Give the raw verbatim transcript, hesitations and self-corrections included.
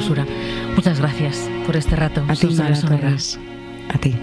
basura. Muchas gracias por este rato. A ti, Susana Mara Sonera. Torres. A ti.